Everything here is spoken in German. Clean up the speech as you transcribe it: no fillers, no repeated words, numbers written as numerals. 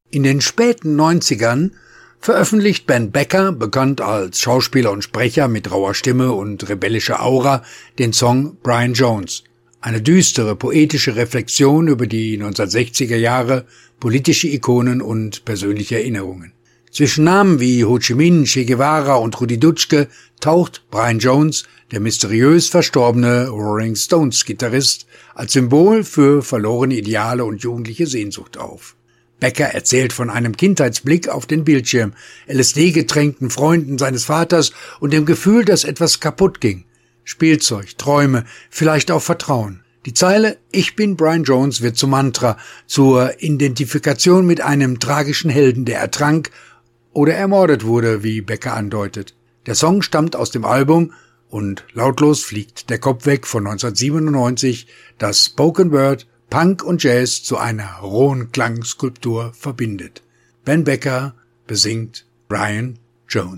In den späten 90ern veröffentlicht Ben Becker, bekannt als Schauspieler und Sprecher mit rauer Stimme und rebellischer Aura, den Song Brian Jones. Eine düstere, poetische Reflexion über die 1960er Jahre, politische Ikonen und persönliche Erinnerungen. Zwischen Namen wie Ho Chi Minh, Che Guevara und Rudi Dutschke taucht Brian Jones, der mysteriös verstorbene Rolling Stones-Gitarrist, als Symbol für verlorene Ideale und jugendliche Sehnsucht auf. Becker erzählt von einem Kindheitsblick auf den Bildschirm, LSD-getränkten Freunden seines Vaters und dem Gefühl, dass etwas kaputt ging. Spielzeug, Träume, vielleicht auch Vertrauen. Die Zeile »Ich bin Brian Jones« wird zum Mantra, zur Identifikation mit einem tragischen Helden, der ertrank oder ermordet wurde, wie Becker andeutet. Der Song stammt aus dem Album »Und lautlos fliegt der Kopf weg« von 1997, das Spoken Word, Punk und Jazz zu einer rohen Klangskulptur verbindet. Ben Becker besingt Brian Jones.